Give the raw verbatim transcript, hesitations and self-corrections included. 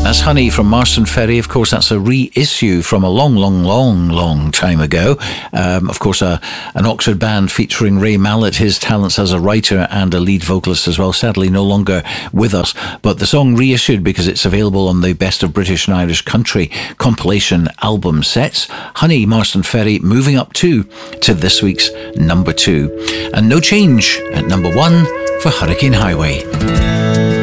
That's Honey from Marston Ferry. Of course, that's a reissue from a long, long, long, long time ago. Um, of course, a, an Oxford band featuring Ray Mallett, his talents as a writer and a lead vocalist as well, sadly no longer with us. But the song reissued because it's available on the Best of British and Irish Country compilation album sets. Honey, Marston Ferry, moving up two to this week's number two. And no change at number one for Hurricane Highway.